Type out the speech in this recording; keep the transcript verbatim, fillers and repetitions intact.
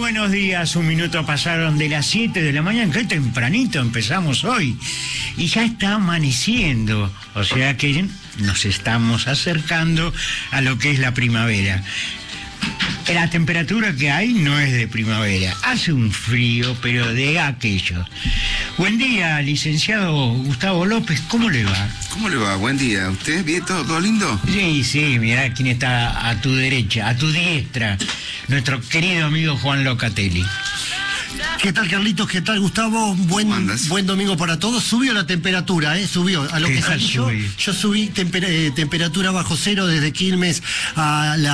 buenos días, un minuto pasaron de las siete de la mañana, qué tempranito empezamos hoy, y ya está amaneciendo, o sea que nos estamos acercando a lo que es la primavera. La temperatura que hay no es de primavera, hace un frío, pero de aquello. Buen día, licenciado Gustavo López, ¿cómo le va? ¿Cómo le va? Buen día. ¿Usted bien? ¿Todo, todo lindo? Sí, sí, mirá quién está a tu derecha, a tu diestra, nuestro querido amigo Juan Locatelli. ¿Qué tal, Carlitos? ¿Qué tal, Gustavo? Buen, buen domingo para todos. Subió la temperatura, ¿eh? Subió. A lo que salí yo, yo subí temper eh, temperatura bajo cero desde Quilmes a la